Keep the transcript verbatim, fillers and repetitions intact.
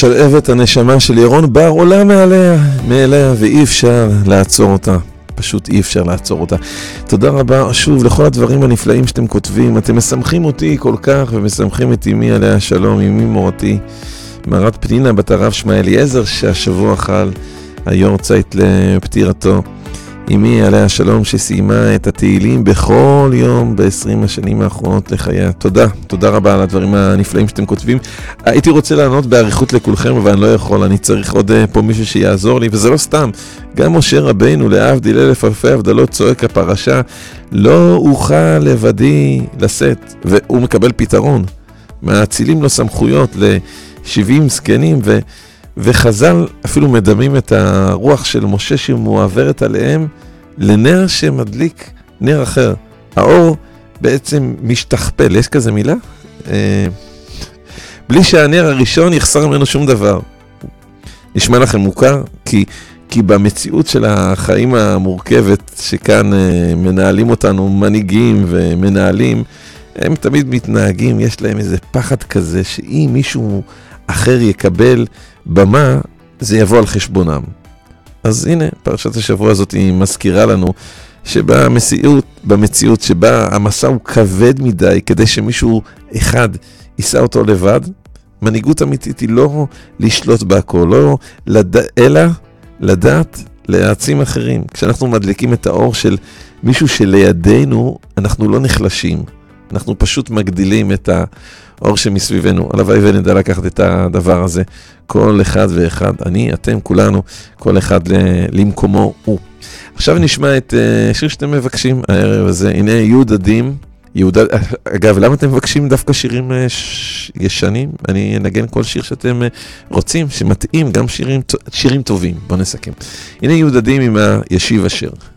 שלהבת הנשמה של ירון בר עולה מעליה, מעליה, ואי אפשר לעצור אותה. פשוט אי אפשר לעצור אותה. תודה רבה שוב לכל הדברים הנפלאים שאתם כותבים. אתם משמחים אותי כל כך ומשמחים את אמי עליה שלום, אמי מורתי, מרת פנינה בת הרב שמע אליעזר, שהשבוע חל היורצייט לפטירתו. אמי עליה שלום שסיימה את התהילים בכל יום ב-עשרים השנים האחרונות לחייה. תודה, תודה רבה על הדברים הנפלאים שאתם כותבים. הייתי רוצה לענות בעריכות לכולכם, אבל אני לא יכול, אני צריך עוד פה מישהו שיעזור לי, וזה לא סתם. גם משה רבינו להבדיל אלף אלפי הבדלות צועק הפרשה, לא אוכל לבדי לשאת, והוא מקבל פתרון. מאצילים לו סמכויות ל-שבעים זקנים, ו... וחז"ל אפילו מדמים את הרוח של משה שמועברת עליהם לנר שמדליק נר אחר. האור בעצם משתכפל, יש כזה מילה? אה, בלי שהנר הראשון יחסר ממנו שום דבר. נשמע לכם מוכר? כי, כי במציאות של החיים המורכבת שכאן אה, מנהלים אותנו מנהיגים ומנהלים, הם תמיד מתנהגים, יש להם איזה פחד כזה שאם מישהו אחר יקבל במה, זה יבוא על חשבונם. אז הנה, פרשת השבוע הזאת היא מזכירה לנו שבמציאות, במציאות שבה המסע הוא כבד מדי כדי שמישהו אחד יישא אותו לבד, מנהיגות אמיתית היא לא לשלוט בהכל, לא לד... אלא לדעת להעצים אחרים. כשאנחנו מדליקים את האור של מישהו שלידינו, אנחנו לא נחלשים. אנחנו פשוט מגדילים את האור שמסביבנו. הלוואי ונדע לקחת את הדבר הזה. כל אחד ואחד, אני, אתם, כולנו, כל אחד למקומו הוא. עכשיו נשמע את שיר שאתם מבקשים הערב הזה. הנה יהודדים. יהודה, אגב, למה אתם מבקשים דווקא שירים ש... ישנים? אני נגן כל שיר שאתם רוצים, שמתאים גם שירים, שירים טובים. בואו נסכם. הנה יהודדים עם הישיב השיר.